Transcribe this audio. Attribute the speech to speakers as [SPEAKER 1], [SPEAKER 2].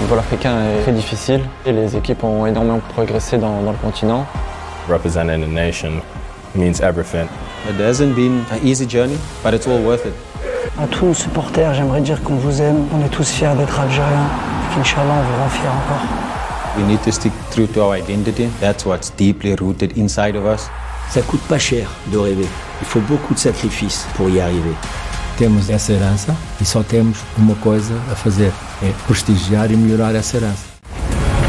[SPEAKER 1] football africain est très difficile et les équipes ont énormément progressé dans le continent.
[SPEAKER 2] Representing the nation means everything.
[SPEAKER 3] It hasn't been an easy journey, but it's all worth it.
[SPEAKER 4] À tous nos supporters, j'aimerais dire qu'on vous aime, on est tous fiers d'être algériens, qu'Inch'Allah on vous rend fiers encore.
[SPEAKER 3] We need to stick true to our identity. That's what's deeply rooted inside of us.
[SPEAKER 5] Ça coûte pas cher de rêver. Il faut beaucoup de sacrifices pour y arriver.
[SPEAKER 6] Temos essa herança e só temos uma coisa a fazer, é prestigiar e melhorar essa herança.